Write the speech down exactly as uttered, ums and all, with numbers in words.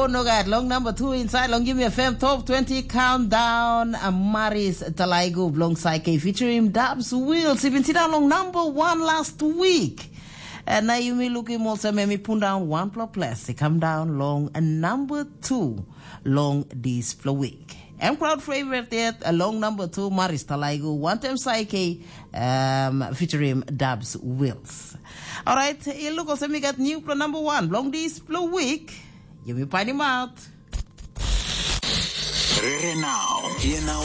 Oh, no, God. Long number two inside. Long Give Me F M Top twenty Countdown. Maris Talaigo, Long Psyche featuring Dubs Wills. Even sit down long number one last week. And now you may look him also, me put down one plus plastic. Come down long and number two. Long this week. M crowd favorite yet, a long number two, Maris Talaigo, one time Psyche, um, featuring Dubs Wills. All right, you look also me got new pro number one, long this week. You may find him out. Now, here now.